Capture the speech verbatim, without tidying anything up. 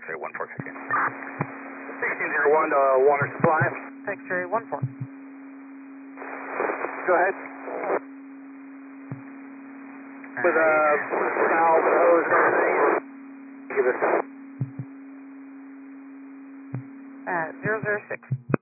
X-ray one four check in. sixteen zero one to water supply. X-ray one four. Go ahead. With a valve and hose and everything. Give us Uh, zero zero six.